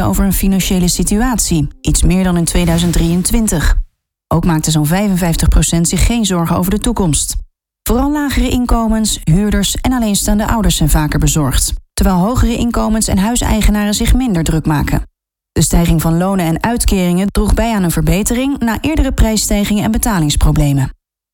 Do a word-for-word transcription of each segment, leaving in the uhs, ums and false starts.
tevreden over hun financiële situatie, iets meer dan in tweeduizend drieëntwintig. Ook maakte zo'n vijfenvijftig procent zich geen zorgen over de toekomst. Vooral lagere inkomens, huurders en alleenstaande ouders zijn vaker bezorgd, terwijl hogere inkomens en huiseigenaren zich minder druk maken. De stijging van lonen en uitkeringen droeg bij aan een verbetering na eerdere prijsstijgingen en betalingsproblemen.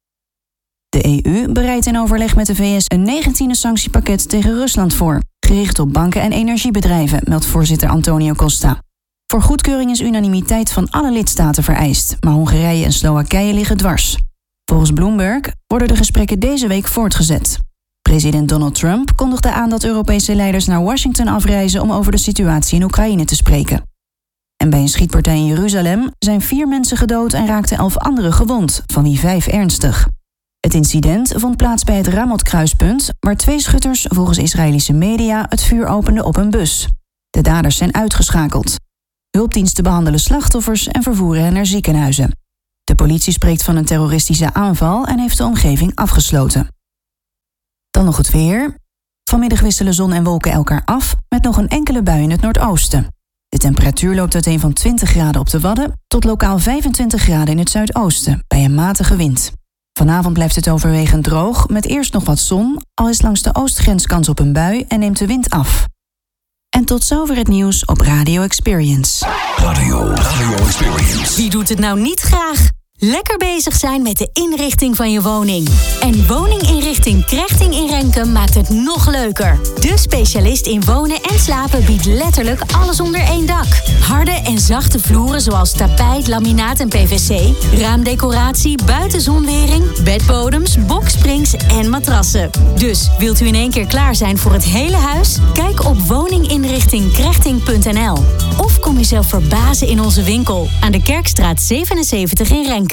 De E U bereidt in overleg met de V S een negentiende sanctiepakket tegen Rusland voor, gericht op banken en energiebedrijven, meldt voorzitter Antonio Costa. Voor goedkeuring is unanimiteit van alle lidstaten vereist, maar Hongarije en Slowakije liggen dwars. Volgens Bloomberg worden de gesprekken deze week voortgezet. President Donald Trump kondigde aan dat Europese leiders naar Washington afreizen om over de situatie in Oekraïne te spreken. En bij een schietpartij in Jeruzalem zijn vier mensen gedood en raakten elf anderen gewond, van wie vijf ernstig. Het incident vond plaats bij het Ramot-kruispunt, waar twee schutters volgens Israëlische media het vuur openden op een bus. De daders zijn uitgeschakeld. Hulpdiensten behandelen slachtoffers en vervoeren hen naar ziekenhuizen. De politie spreekt van een terroristische aanval en heeft de omgeving afgesloten. Dan nog het weer. Vanmiddag wisselen zon en wolken elkaar af, met nog een enkele bui in het noordoosten. De temperatuur loopt uiteen van twintig graden op de Wadden tot lokaal vijfentwintig graden in het zuidoosten, bij een matige wind. Vanavond blijft het overwegend droog, met eerst nog wat zon, al is langs de oostgrens kans op een bui en neemt de wind af. En tot zover het nieuws op Radio Experience. Radio, Radio Experience. Wie doet het nou niet graag? Lekker bezig zijn met de inrichting van je woning. En woninginrichting Krechting in Renkum maakt het nog leuker. De specialist in wonen en slapen biedt letterlijk alles onder één dak. Harde en zachte vloeren zoals tapijt, laminaat en P V C. Raamdecoratie, buitenzonwering, bedbodems, boksprings en matrassen. Dus wilt u in één keer klaar zijn voor het hele huis? Kijk op woninginrichting krechting punt n l. Of kom jezelf verbazen in onze winkel aan de Kerkstraat zevenenzeventig in Renkum.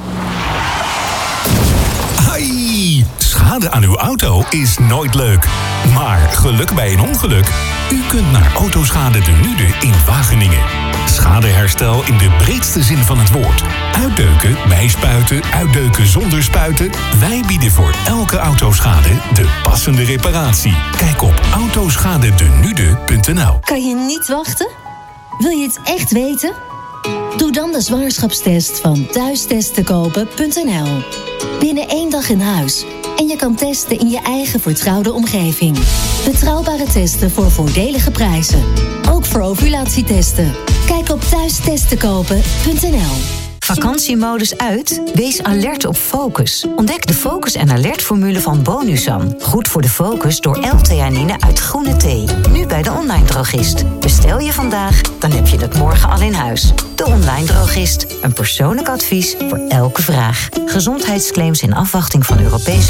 Hai! Schade aan uw auto is nooit leuk. Maar geluk bij een ongeluk? U kunt naar Autoschade de Nude in Wageningen. Schadeherstel in de breedste zin van het woord. Uitdeuken, bijspuiten, uitdeuken zonder spuiten. Wij bieden voor elke autoschade de passende reparatie. Kijk op autoschade de nude punt n l. Kan je niet wachten? Wil je het echt weten? Doe dan de zwangerschapstest van thuistestenkopen punt n l. Binnen één dag in huis. En je kan testen in je eigen vertrouwde omgeving. Betrouwbare testen voor voordelige prijzen. Ook voor ovulatietesten. Kijk op thuistestenkopen punt n l. Vakantiemodus uit? Wees alert op focus. Ontdek de focus- en alertformule van Bonusan. Goed voor de focus door L-theanine uit groene thee. Nu bij de online drogist. Bestel je vandaag, dan heb je het morgen al in huis. De online drogist. Een persoonlijk advies voor elke vraag. Gezondheidsclaims in afwachting van Europese